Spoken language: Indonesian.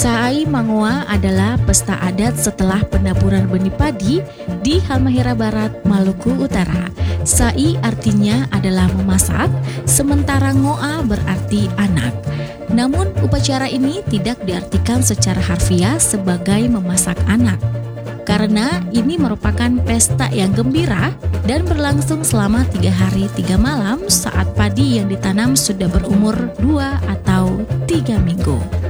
Sai Mangoa adalah pesta adat setelah penaburan benih padi di Halmahera Barat, Maluku Utara. Sai artinya adalah memasak, sementara Ngoa berarti anak. Namun upacara ini tidak diartikan secara harfiah sebagai memasak anak, karena ini merupakan pesta yang gembira dan berlangsung selama 3 hari 3 malam saat padi yang ditanam sudah berumur 2 atau 3 minggu.